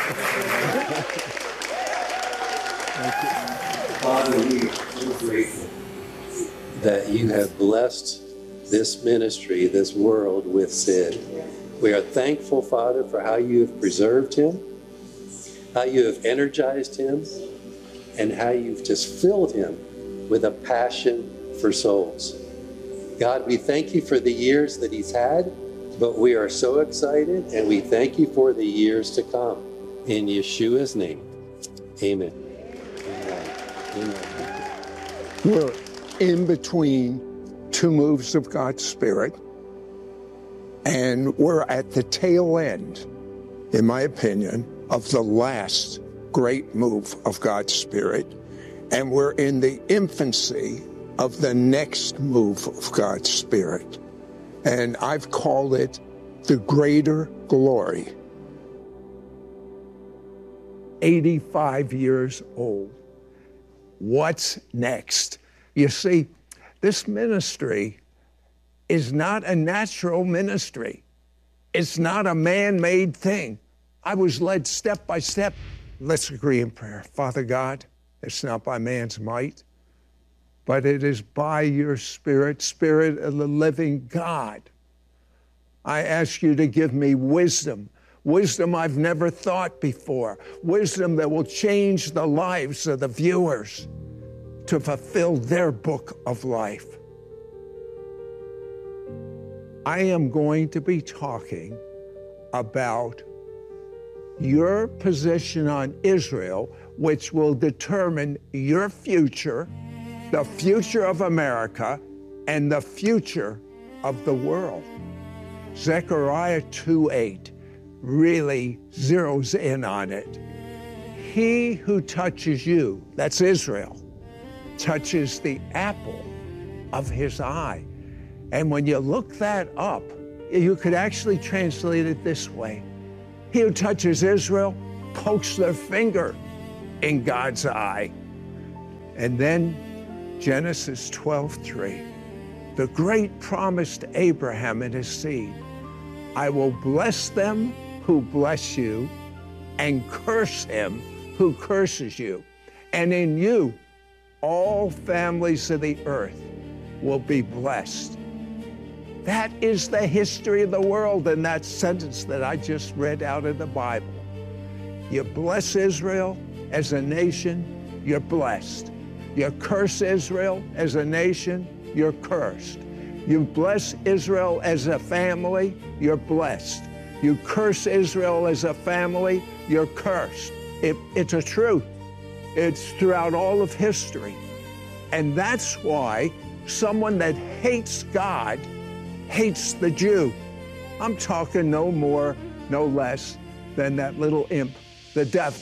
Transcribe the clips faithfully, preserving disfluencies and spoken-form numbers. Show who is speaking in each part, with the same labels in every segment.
Speaker 1: Father, we are grateful that you have blessed this ministry, this world with Sid. We are thankful, Father, for how you have preserved him, how you have energized him, and how you've just filled him with a passion for souls. God, we thank you for the years that he's had, but we are so excited, and we thank you for the years to come. In Yeshua's name, amen. Amen.
Speaker 2: We're in between two moves of God's Spirit, and we're at the tail end, in my opinion, of the last great move of God's Spirit, and we're in the infancy of the next move of God's Spirit. And I've called it the greater glory. eighty-five years old. What's next? You see, this ministry is not a natural ministry. It's not a man-made thing. I was led step by step. Let's agree in prayer. Father God, it's not by man's might, but it is by your Spirit, Spirit of the living God. I ask you to give me wisdom, wisdom I've never thought before, wisdom that will change the lives of the viewers to fulfill their book of life. I am going to be talking about your position on Israel, which will determine your future, the future of America, and the future of the world. Zechariah two eight really zeroes in on it. He who touches you, that's Israel, touches the apple of his eye. And when you look that up, you could actually translate it this way. He who touches Israel pokes their finger in God's eye. And then Genesis twelve three, the great promise to Abraham and his seed. I will bless them who bless you and curse him who curses you. And in you, all families of the earth will be blessed. That is the history of the world in that sentence that I just read out of the Bible. You bless Israel as a nation, you're blessed. You curse Israel as a nation, you're cursed. You bless Israel as a family, you're blessed. You curse Israel as a family, you're cursed. It, it's a truth. It's throughout all of history. And that's why someone that hates God hates the Jew. I'm talking no more, no less than that little imp, the devil.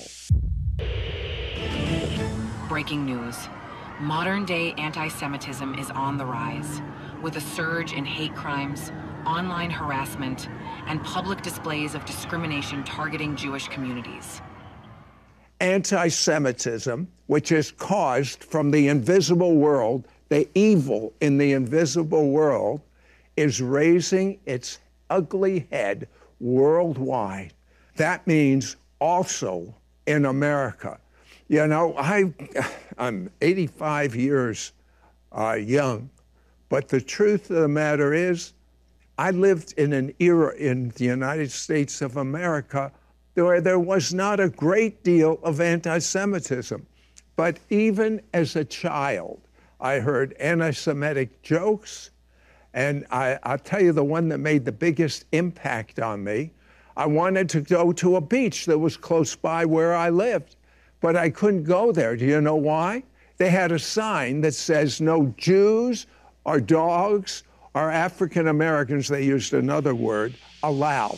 Speaker 3: Breaking news. Modern-day anti-Semitism is on the rise, with a surge in hate crimes, online harassment, and public displays of discrimination targeting Jewish communities.
Speaker 2: Anti-Semitism, which is caused from the invisible world, the evil in the invisible world, is raising its ugly head worldwide. That means also in America. You know, I, I'm eighty-five years uh, young, but the truth of the matter is, I lived in an era in the United States of America where there was not a great deal of anti-Semitism. But even as a child, I heard anti-Semitic jokes, and I, I'll tell you the one that made the biggest impact on me. I wanted to go to a beach that was close by where I lived, but I couldn't go there. Do you know why? They had a sign that says no Jews or dogs or African Americans, they used another word, allowed.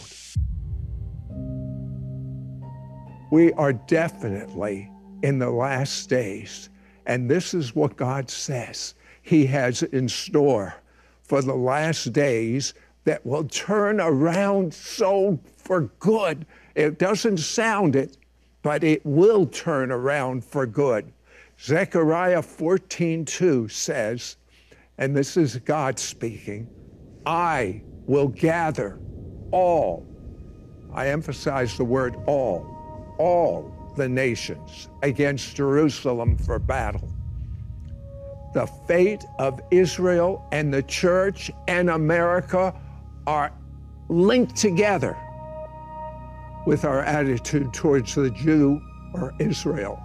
Speaker 2: We are definitely in the last days, and this is what God says He has in store for the last days that will turn around so for good. It doesn't sound it, but it will turn around for good. Zechariah fourteen two says, and this is God speaking, I will gather all, I emphasize the word all, all the nations against Jerusalem for battle. The fate of Israel and the church and America are linked together with our attitude towards the Jew or Israel.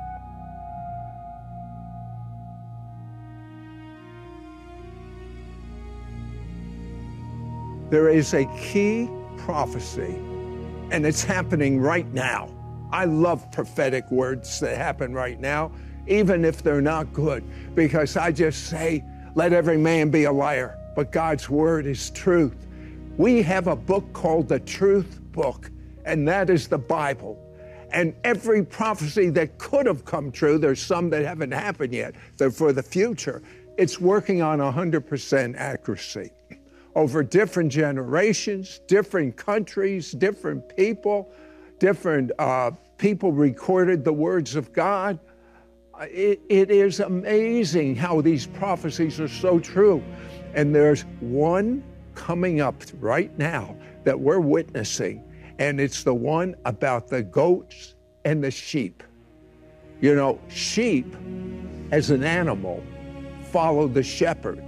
Speaker 2: There is a key prophecy, and it's happening right now. I love prophetic words that happen right now, even if they're not good, because I just say, let every man be a liar, but God's word is truth. We have a book called the Truth Book, and that is the Bible. And every prophecy that could have come true, there's some that haven't happened yet, they're for the future, it's working on one hundred percent accuracy. Over different generations, different countries, different people, different uh, people recorded the words of God. It, it is amazing how these prophecies are so true. And there's one coming up right now that we're witnessing, and it's the one about the goats and the sheep. You know, sheep as an animal follow the shepherd.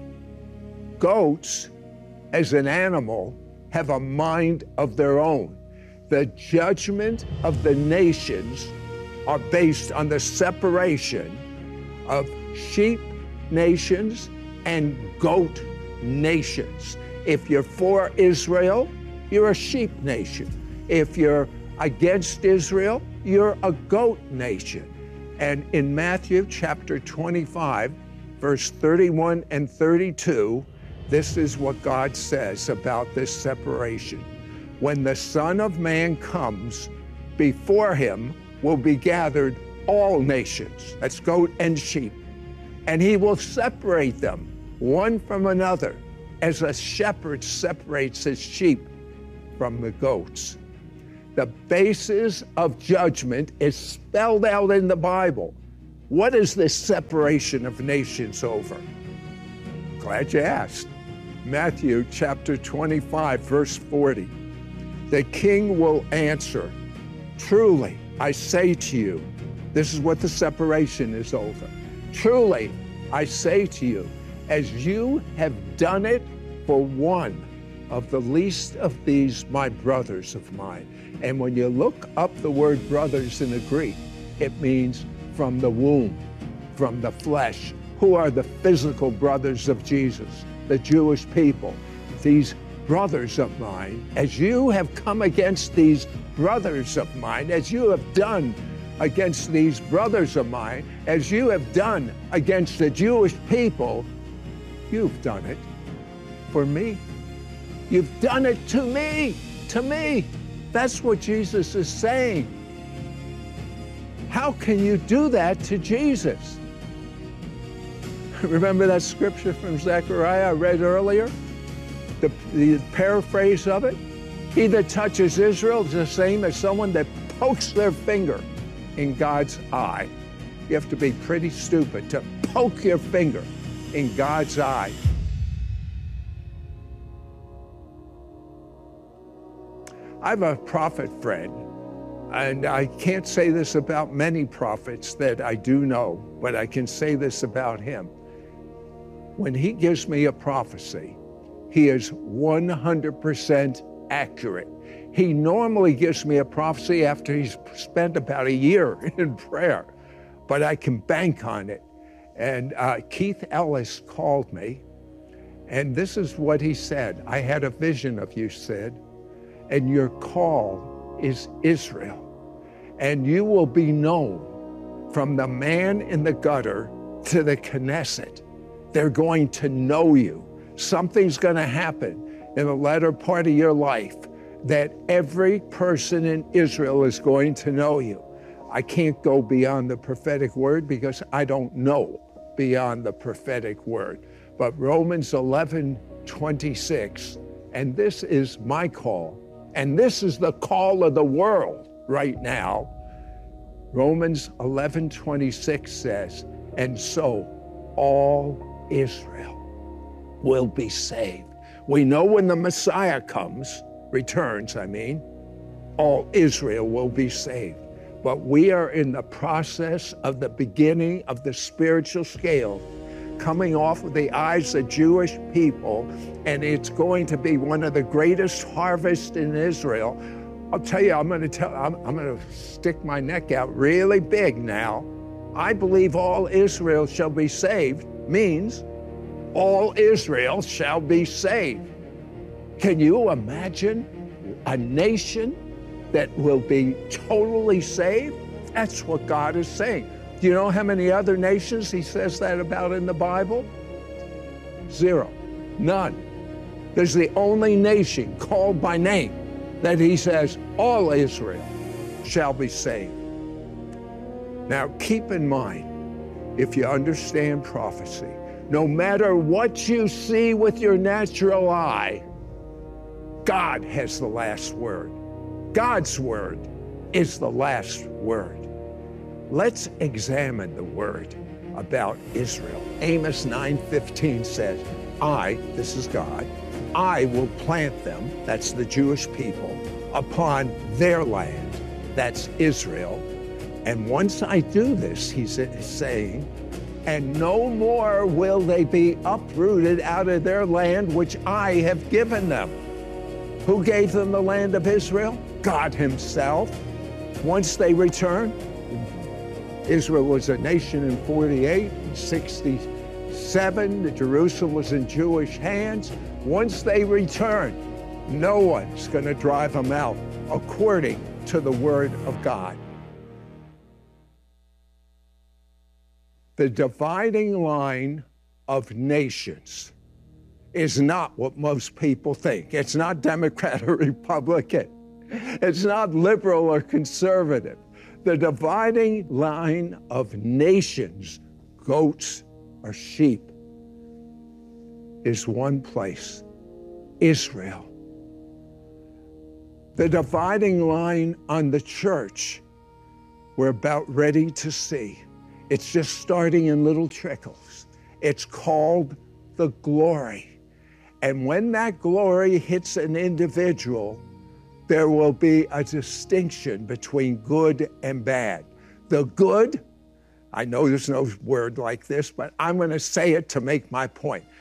Speaker 2: Goats as an animal have a mind of their own. The judgment of the nations are based on the separation of sheep nations and goat nations. If you're for Israel, you're a sheep nation. If you're against Israel, you're a goat nation. And in Matthew chapter twenty-five, verse thirty-one and thirty-two, this is what God says about this separation. When the Son of Man comes, before him will be gathered all nations, that's goat and sheep, and he will separate them one from another, as a shepherd separates his sheep from the goats. The basis of judgment is spelled out in the Bible. What is this separation of nations over? Glad you asked. Matthew chapter twenty-five, verse forty. The king will answer, truly, I say to you, this is what the separation is over. Truly, I say to you, as you have done it for one of the least of these, my brothers of mine. And when you look up the word brothers in the Greek, it means from the womb, from the flesh. Who are the physical brothers of Jesus? The Jewish people. These brothers of mine, as you have come against these brothers of mine, as you have done against these brothers of mine, as you have done against the Jewish people, you've done it for me. You've done it to me, to me. That's what Jesus is saying. How can you do that to Jesus? Remember that scripture from Zechariah I read earlier? The, the paraphrase of it? He that touches Israel is the same as someone that pokes their finger in God's eye. You have to be pretty stupid to poke your finger in God's eye. I have a prophet friend, and I can't say this about many prophets that I do know, but I can say this about him. When he gives me a prophecy, he is one hundred percent accurate. He normally gives me a prophecy after he's spent about a year in prayer, but I can bank on it. And uh, Keith Ellis called me, and this is what he said. I had a vision of you, Sid, and your call is Israel, and you will be known from the man in the gutter to the Knesset. They're going to know you. Something's going to happen in the latter part of your life that every person in Israel is going to know you. I can't go beyond the prophetic word because I don't know beyond the prophetic word. But Romans eleven twenty-six, and this is my call, and this is the call of the world right now. Romans eleven twenty-six says, and so all Israel will be saved. We know when the Messiah comes, returns, I mean, all Israel will be saved. But we are in the process of the beginning of the spiritual scale coming off of the eyes of Jewish people, and it's going to be one of the greatest harvests in Israel. I'll tell you, I'm going to tell, I'm, I'm going to stick my neck out really big now. I believe all Israel shall be saved means all Israel shall be saved. Can you imagine a nation that will be totally saved? That's what God is saying. Do you know how many other nations he says that about in the Bible? Zero. None. There's the only nation called by name that he says all Israel shall be saved. Now keep in mind, if you understand prophecy, no matter what you see with your natural eye, God has the last word. God's word is the last word. Let's examine the word about Israel. Amos nine fifteen says, I, this is God, I will plant them, that's the Jewish people, upon their land, that's Israel. And once I do this, he's saying, and no more will they be uprooted out of their land which I have given them. Who gave them the land of Israel? God himself. Once they return, Israel was a nation in forty-eight, sixty-seven, Jerusalem was in Jewish hands. Once they return, no one's going to drive them out according to the word of God. The dividing line of nations is not what most people think. It's not Democrat or Republican. It's not liberal or conservative. The dividing line of nations, goats or sheep, is one place, Israel. The dividing line on the church, we're about ready to see. It's just starting in little trickles. It's called the glory. And when that glory hits an individual, there will be a distinction between good and bad. The good, I know there's no word like this, but I'm going to say it to make my point.